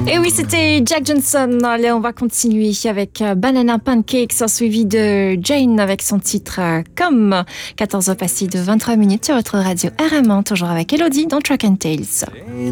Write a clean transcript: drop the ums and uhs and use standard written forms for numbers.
Et oui, c'était Jack Johnson. Allez, on va continuer avec Banana Pancakes, suivi de Jane avec son titre Comme. 14h passées de 23 minutes sur votre radio RM1, toujours avec Elodie dans Track and Tales.